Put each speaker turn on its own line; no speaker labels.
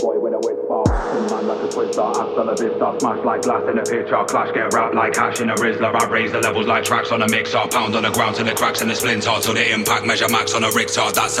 boy with a whisper. Tin man like a twister, hasta la vista. Smash like glass in a picture. Clash get wrapped like hash in a Rizzler. I raise the levels like tracks on a mixer. Pound on the ground till it cracks and it splinter. Till the impact measure max on a Richter. That's